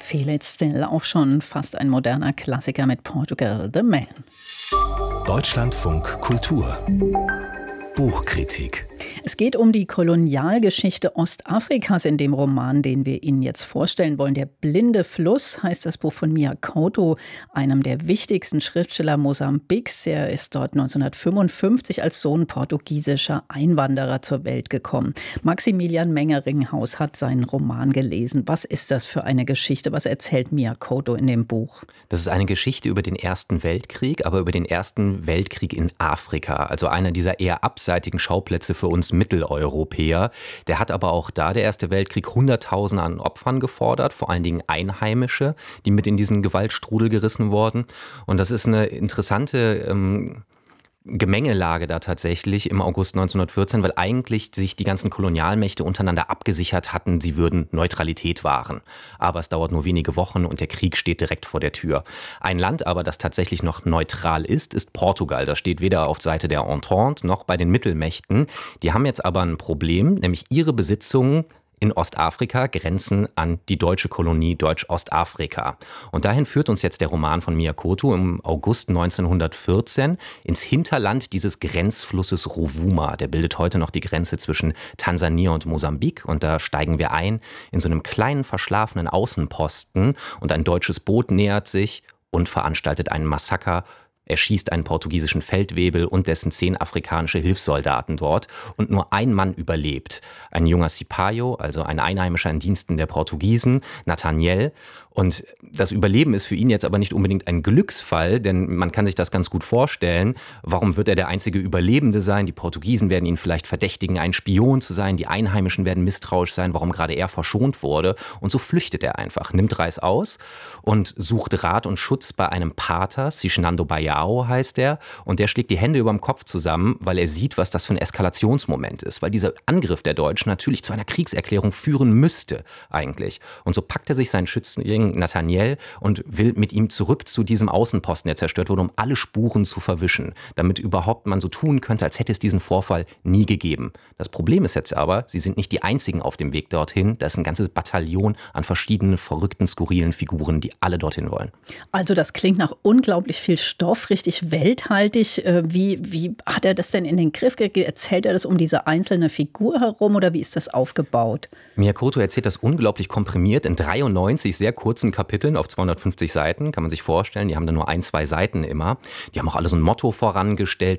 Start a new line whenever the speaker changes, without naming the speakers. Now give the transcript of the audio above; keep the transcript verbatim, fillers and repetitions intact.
Feel It Still, auch schon fast ein moderner Klassiker mit Portugal The Man.
Deutschlandfunk Kultur Buchkritik.
Es geht um die Kolonialgeschichte Ostafrikas in dem Roman, den wir Ihnen jetzt vorstellen wollen. Der blinde Fluss heißt das Buch von Mia Couto, einem der wichtigsten Schriftsteller Mosambiks. Er ist dort neunzehnhundertfünfundfünfzig als Sohn portugiesischer Einwanderer zur Welt gekommen. Maximilian Menger-Ringhaus hat seinen Roman gelesen. Was ist das für eine Geschichte? Was erzählt Mia Couto in dem Buch?
Das ist eine Geschichte über den Ersten Weltkrieg, aber über den Ersten Weltkrieg in Afrika. Also einer dieser eher abseitigen Schauplätze für uns Mitteleuropäer. Der hat aber auch da, der Erste Weltkrieg, Hunderttausende an Opfern gefordert, vor allen Dingen Einheimische, die mit in diesen Gewaltstrudel gerissen wurden. Und das ist eine interessante ähm, Gemengelage da tatsächlich im August neunzehnhundertvierzehn, weil eigentlich sich die ganzen Kolonialmächte untereinander abgesichert hatten, sie würden Neutralität wahren. Aber es dauert nur wenige Wochen und der Krieg steht direkt vor der Tür. Ein Land aber, das tatsächlich noch neutral ist, ist Portugal. Das steht weder auf Seite der Entente noch bei den Mittelmächten. Die haben jetzt aber ein Problem, nämlich ihre Besitzungen in Ostafrika grenzen an die deutsche Kolonie Deutsch-Ostafrika. Und dahin führt uns jetzt der Roman von Mia Couto im August neunzehnhundertvierzehn ins Hinterland dieses Grenzflusses Rovuma. Der bildet heute noch die Grenze zwischen Tansania und Mosambik. Und da steigen wir ein in so einem kleinen verschlafenen Außenposten. Und ein deutsches Boot nähert sich und veranstaltet einen Massaker. Er schießt einen portugiesischen Feldwebel und dessen zehn afrikanische Hilfssoldaten dort. Und nur ein Mann überlebt. Ein junger Sipaio, also ein Einheimischer in Diensten der Portugiesen, Nathaniel. Und das Überleben ist für ihn jetzt aber nicht unbedingt ein Glücksfall, denn man kann sich das ganz gut vorstellen. Warum wird er der einzige Überlebende sein? Die Portugiesen werden ihn vielleicht verdächtigen, ein Spion zu sein. Die Einheimischen werden misstrauisch sein, warum gerade er verschont wurde. Und so flüchtet er einfach, nimmt Reißaus und sucht Rat und Schutz bei einem Pater, Sichnando Baiao heißt er. Und der schlägt die Hände über dem Kopf zusammen, weil er sieht, was das für ein Eskalationsmoment ist. Weil dieser Angriff der Deutschen natürlich zu einer Kriegserklärung führen müsste eigentlich. Und so packt er sich seinen Schützling Nathaniel und will mit ihm zurück zu diesem Außenposten, der zerstört wurde, um alle Spuren zu verwischen, damit überhaupt man so tun könnte, als hätte es diesen Vorfall nie gegeben. Das Problem ist jetzt aber, sie sind nicht die einzigen auf dem Weg dorthin. Da ist ein ganzes Bataillon an verschiedenen verrückten, skurrilen Figuren, die alle dorthin wollen.
Also das klingt nach unglaublich viel Stoff, richtig welthaltig. Wie, wie hat er das denn in den Griff gekriegt? Erzählt er das um diese einzelne Figur herum oder wie ist das aufgebaut?
Mia Couto erzählt das unglaublich komprimiert in dreiundneunzig sehr kurzen Kapiteln auf zweihundertfünfzig Seiten, kann man sich vorstellen. Die haben dann nur ein, zwei Seiten immer. Die haben auch alle so ein Motto vorangestellt.